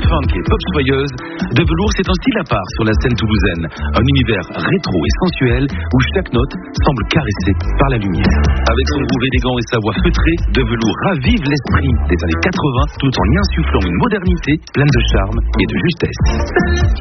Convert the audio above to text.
funk et pop soyeuse, De Velours c'est un style à part sur la scène toulousaine. Un univers rétro et sensuel où chaque note semble caressée par la lumière. Avec son groove élégant et sa voix feutrée, De Velours ravive l'esprit des années 80 tout en y insufflant une modernité pleine de charme et de justesse.